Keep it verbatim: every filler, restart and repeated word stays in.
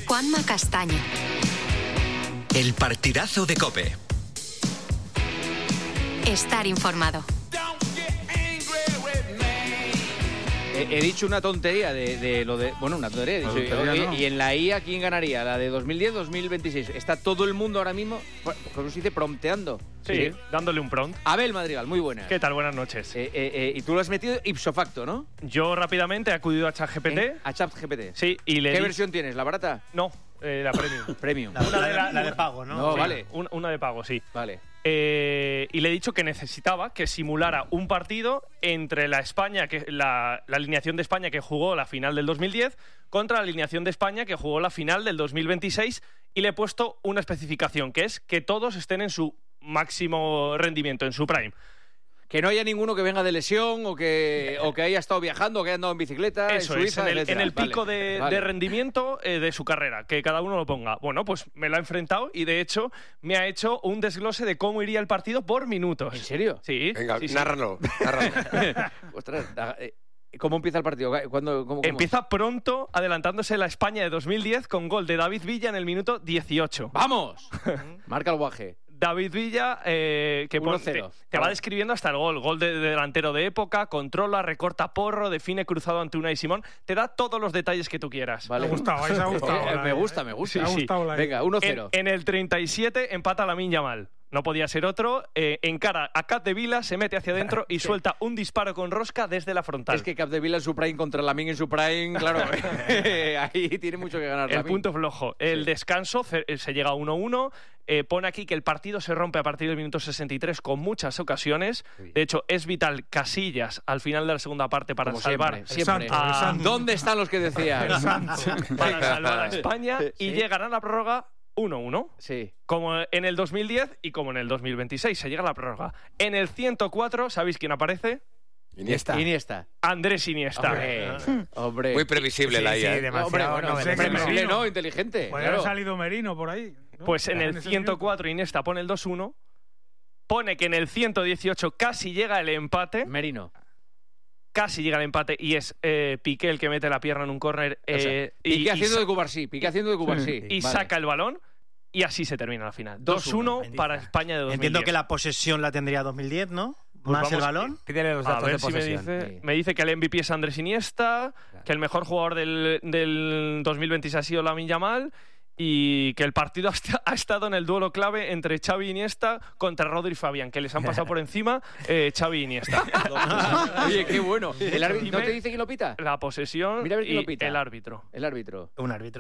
Juanma Castaño. El partidazo de COPE. Estar informado. He, he dicho una tontería de, de lo de... Bueno, una tontería. He dicho, tontería oye, no. ¿y en la I A quién ganaría? ¿La de dos mil diez dos mil veintiséis? ¿Está todo el mundo ahora mismo, ¿cómo se dice? Prompteando. Sí, dándole un prompt. Abel Madrigal, muy buena. ¿Qué tal? Buenas noches. Eh, eh, eh, y tú lo has metido ipso facto, ¿no? Yo rápidamente he acudido a ChatGPT. ¿Eh? A ChatGPT. Sí, y le ¿Qué di- versión tienes? ¿La barata? No, eh, la premium. Premium. La, la de, la, la de pago, ¿no? No, Sí, vale. un- una de pago, sí. Vale. Eh, y le he dicho que necesitaba que simulara un partido entre la España, que la, la alineación de España que jugó la final del dos mil diez contra la alineación de España que jugó la final del dos mil veintiséis, y le he puesto una especificación, que es que todos estén en su máximo rendimiento, en su prime. Que no haya ninguno que venga de lesión o que, o que haya estado viajando o que haya andado en bicicleta Eso en es, Suiza, en el, etcétera. en el pico Vale, de, vale. de rendimiento eh, de su carrera, que cada uno lo ponga. Bueno, pues me lo ha enfrentado y de hecho me ha hecho un desglose de cómo iría el partido por minutos. ¿En serio? Sí. Venga, sí, sí. nárralo, nárralo. Ostras, da- eh, ¿cómo empieza el partido? ¿Cuándo, cómo, cómo? Empieza pronto, adelantándose la España de dos mil diez con gol de David Villa en el minuto dieciocho. ¡Vamos! Marca el guaje. David Villa, eh, que pon- uno te, cero. te va describiendo hasta el gol. Gol de, de delantero de época, controla, recorta porro, define cruzado ante Unai Simón. Te da todos los detalles que tú quieras. Vale. Me ha gustado, ahí se ha gustado. Eh, la- me gusta, me gusta. Me ha Sí, sí. gustado la- Venga, uno En, cero. en el treinta y siete empata Lamine Yamal. No podía ser otro. Eh, encara a Capdevila, se mete hacia adentro y suelta un disparo con rosca desde la frontal. Es que Capdevila en su prime contra Lamine en su prime, claro, ahí tiene mucho que ganar El Lamine. punto flojo. El descanso ce- se llega a uno uno. Eh, pone aquí que el partido se rompe a partir del minuto sesenta y tres con muchas ocasiones. De hecho, es vital Casillas al final de la segunda parte para Como salvar, siempre, siempre. El santo, el Ah, santo. ¿Dónde están los que decían? para salvar a España y Sí. llegan a la prórroga uno uno. Sí. Como en el dos mil diez y como en el dos mil veintiséis. Se llega a la prórroga. En el ciento cuatro, ¿sabéis quién aparece? Iniesta. Iniesta. Andrés Iniesta. Hombre, hombre. Muy previsible Sí, la sí, I A. ¿eh? demasiado Hombre, bueno, novedoso. previsible, Merino. no, inteligente. Podría claro. haber salido Merino por ahí. ¿no? Pues en En el ese ciento cuatro Iniesta pone el dos uno. Pone que en el ciento dieciocho casi llega el empate. Merino. Casi llega el empate y es eh, Piqué el que mete la pierna en un córner O sea, eh, y, Piqué y haciendo sa- de Cubarsí, Piqué haciendo de Cubarsí. y Vale. saca el balón y así se termina la final. dos dos uno uno. para España de dos mil diez. Entiendo que la posesión la tendría dos mil diez, ¿no? Más vamos- el balón. Pídele los A datos ver de si me posesión. dice, Sí. me dice que el M V P es Andrés Iniesta, que el mejor jugador del, del dos mil veintiséis ha sido Lamine Yamal y que el partido ha, esta- ha estado en el duelo clave entre Xavi e Iniesta contra Rodri y Fabián, que les han pasado por encima eh, Xavi e Iniesta. Oye, qué bueno. ¿El árbitro no Dime- te dice quién lo pita? La posesión Mira a ver quién y lo pita. el árbitro. El árbitro. Un árbitro.